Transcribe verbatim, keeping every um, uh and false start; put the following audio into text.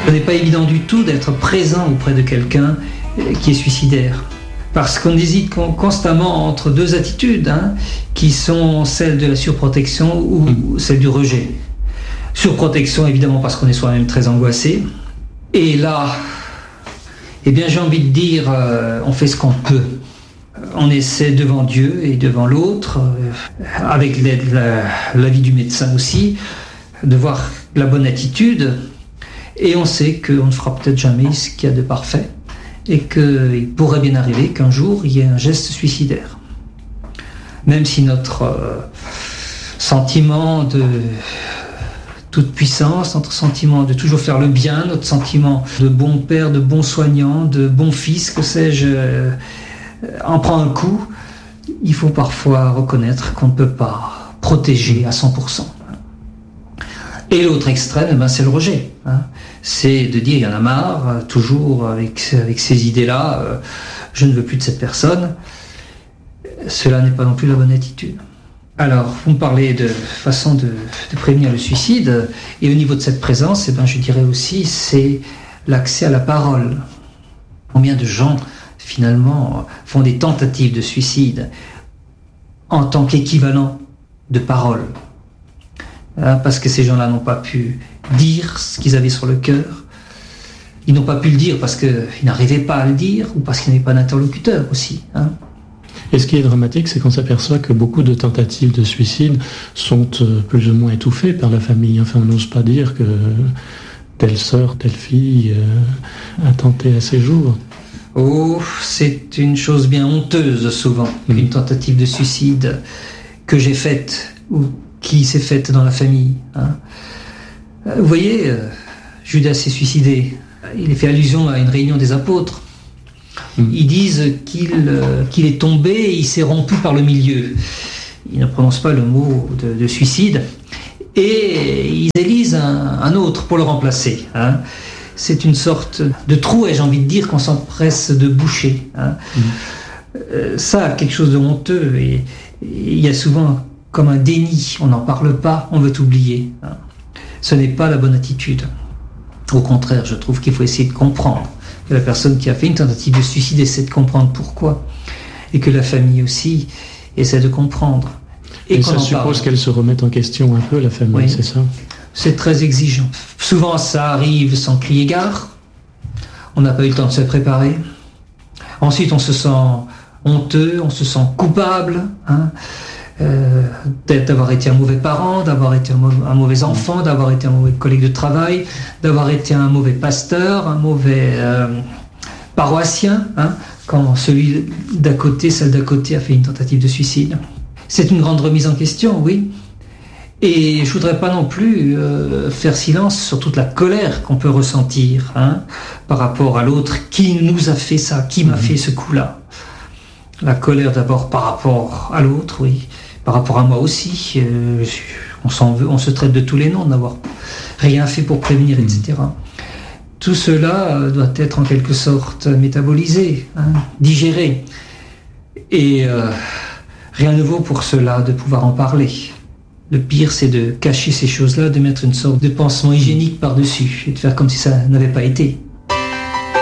Ce n'est pas évident du tout d'être présent auprès de quelqu'un qui est suicidaire. Parce qu'on hésite constamment entre deux attitudes, hein, qui sont celles de la surprotection ou celle du rejet. Surprotection, évidemment, parce qu'on est soi-même très angoissé. Et là, eh bien, j'ai envie de dire, euh, on fait ce qu'on peut. On essaie devant Dieu et devant l'autre, euh, avec l'aide, la, l'avis du médecin aussi, de voir la bonne attitude. Et on sait qu'on ne fera peut-être jamais ce qu'il y a de parfait. Et qu'il pourrait bien arriver qu'un jour, il y ait un geste suicidaire. Même si notre euh, sentiment de toute puissance, notre sentiment de toujours faire le bien, notre sentiment de bon père, de bon soignant, de bon fils, que sais-je, euh, en prend un coup, il faut parfois reconnaître qu'on ne peut pas protéger à cent pour cent. Et l'autre extrême, eh ben, c'est le rejet. Hein. C'est de dire, il y en a marre, toujours avec, avec ces idées-là, euh, je ne veux plus de cette personne. Cela n'est pas non plus la bonne attitude. Alors, vous me parlez de façon de, de prévenir le suicide, et au niveau de cette présence, eh ben, je dirais aussi, c'est l'accès à la parole. Combien de gens, finalement, font des tentatives de suicide en tant qu'équivalent de parole, hein, parce que ces gens-là n'ont pas pu dire ce qu'ils avaient sur le cœur. Ils n'ont pas pu le dire parce qu'ils n'arrivaient pas à le dire, ou parce qu'il n'y avait pas d'interlocuteur aussi, hein. Et ce qui est dramatique, c'est qu'on s'aperçoit que beaucoup de tentatives de suicide sont euh, plus ou moins étouffées par la famille. Enfin, on n'ose pas dire que telle sœur, telle fille euh, a tenté à ses jours. Oh, c'est une chose bien honteuse souvent, mmh. une tentative de suicide que j'ai faite ou qui s'est faite dans la famille. Hein. Vous voyez, euh, Judas s'est suicidé. Il est fait allusion à une réunion des apôtres. Mmh. Ils disent qu'il, euh, qu'il est tombé et il s'est rompu par le milieu. Ils ne prononcent pas le mot de, de suicide. Et ils élisent un, un autre pour le remplacer. Hein. C'est une sorte de trou, et j'ai envie de dire qu'on s'empresse de boucher. Hein. Mmh. Euh, ça a quelque chose de honteux. Et il y a souvent comme un déni. On n'en parle pas, on veut oublier. Hein. Ce n'est pas la bonne attitude. Au contraire, je trouve qu'il faut essayer de comprendre. Que la personne qui a fait une tentative de suicide essaie de comprendre pourquoi. Et que la famille aussi essaie de comprendre. Et, et ça suppose qu'elle se remette en question un peu, la famille, oui. C'est ça ? C'est très exigeant. Souvent, ça arrive sans crier gare. On n'a pas eu le temps de se préparer. Ensuite, on se sent honteux, on se sent coupable, hein, euh, d'avoir été un mauvais parent, d'avoir été un mauvais, un mauvais enfant, d'avoir été un mauvais collègue de travail, d'avoir été un mauvais pasteur, un mauvais euh, paroissien, hein, quand celui d'à côté, celle d'à côté a fait une tentative de suicide. C'est une grande remise en question, oui. Et je voudrais pas non plus euh, faire silence sur toute la colère qu'on peut ressentir, hein, par rapport à l'autre qui nous a fait ça, qui m'a mmh. fait ce coup-là. La colère d'abord par rapport à l'autre, oui, par rapport à moi aussi. Euh, on s'en veut, on se traite de tous les noms, d'avoir rien fait pour prévenir, mmh. et cetera. Tout cela euh, doit être en quelque sorte métabolisé, hein, digéré. Et euh, rien ne vaut pour cela de pouvoir en parler. Le pire, c'est de cacher ces choses-là, de mettre une sorte de pansement hygiénique par-dessus et de faire comme si ça n'avait pas été.